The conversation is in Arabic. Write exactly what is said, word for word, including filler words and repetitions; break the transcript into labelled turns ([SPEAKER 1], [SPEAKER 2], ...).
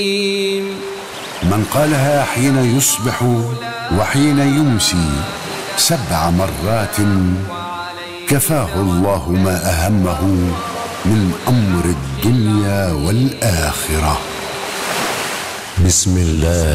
[SPEAKER 1] من قالها حين يصبح وحين يمسي سبع مرات كفاه الله ما أهمه من أمر الدنيا والآخرة.
[SPEAKER 2] بسم الله